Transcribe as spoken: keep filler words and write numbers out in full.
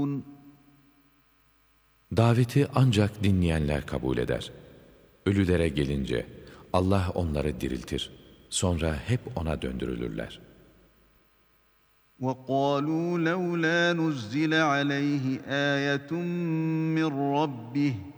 Daveti ancak dinleyenler kabul eder. Ölülere gelince Allah onları diriltir. Sonra hep ona döndürülürler. وَقَالُوا لَوْلَا نُزِّلَ عَلَيْهِ آيَةٌ مِّن رَّبِّهِ